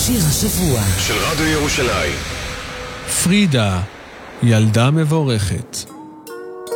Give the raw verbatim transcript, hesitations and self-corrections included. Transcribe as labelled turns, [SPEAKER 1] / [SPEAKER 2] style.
[SPEAKER 1] שיר השבוע
[SPEAKER 2] של רדיו ירושלים.
[SPEAKER 3] פרידה, ילדה מבורכת.